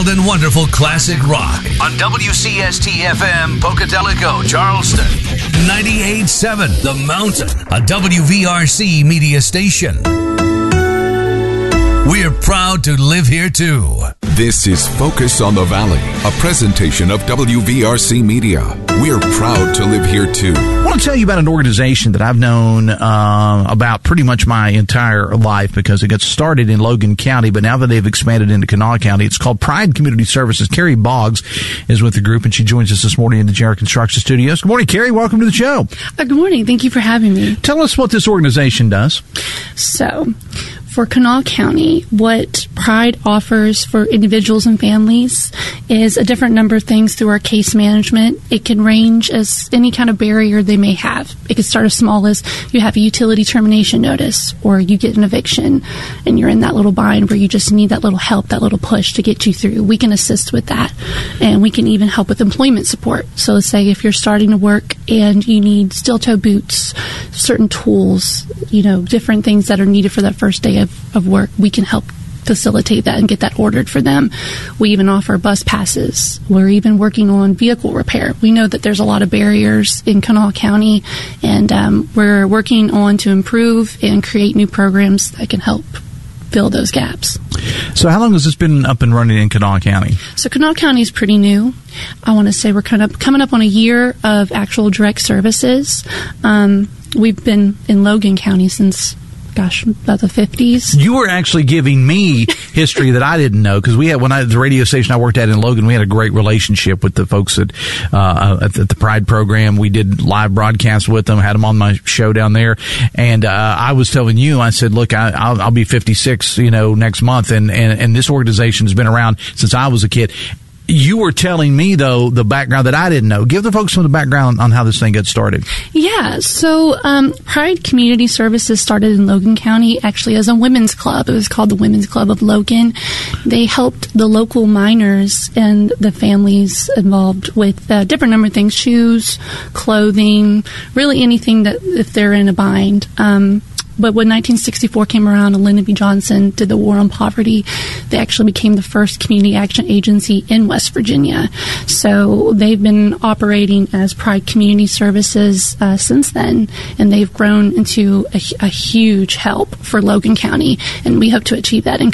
wild and wonderful classic rock on WCST-FM, Pocatello, Charleston. 98.7 The Mountain, a WVRC media station. We're proud to live here, too. This is Focus on the Valley, a presentation of WVRC Media. We're proud to live here, too. I want to tell you about an organization that I've known about pretty much my entire life because it got started in Logan County, but now that they've expanded into Kanawha County, it's called Pride Community Services. Carrie Boggs is with the group, and she joins us this morning in the JR Construction Studios. Good morning, Carrie. Welcome to the show. Good morning. Thank you for having me. Tell us what this organization does. So, for Kanawha County, what Pride offers for individuals and families is a different number of things through our case management. It can range as any kind of barrier they may have. It could start as small as you have a utility termination notice, or you get an eviction and you're in that little bind where you just need that little help, that little push to get you through. We can assist with that, and we can even help with employment support. So let's say if you're starting to work and you need steel-toe boots, certain tools, different things that are needed for that first day of work, we can help facilitate that and get that ordered for them. We even offer bus passes. We're even working on vehicle repair. We know that there's a lot of barriers in Kanawha County, and we're working on to improve and create new programs that can help fill those gaps. So how long has this been up and running in Kanawha County? So Kanawha County is pretty new. I want to say we're coming up on a year of actual direct services. We've been in Logan County since about the 50s. You were actually giving me history that I didn't know, because we had, the radio station I worked at in Logan, we had a great relationship with the folks at the Pride program. We did live broadcasts with them, had them on my show down there, and I was telling you, I said, look, I'll be 56, next month, and this organization has been around since I was a kid. You were telling me, though, the background that I didn't know. Give the folks some of the background on how this thing got started. Yeah, so Pride Community Services started in Logan County actually as a women's club. It was called the Women's Club of Logan. They helped the local minors and the families involved with a different number of things, shoes, clothing, really anything that if they're in a bind. But when 1964 came around and Lyndon B. Johnson did the War on Poverty, they actually became the first community action agency in West Virginia. So they've been operating as Pride Community Services since then, and they've grown into a huge help for Logan County, and we hope to achieve that in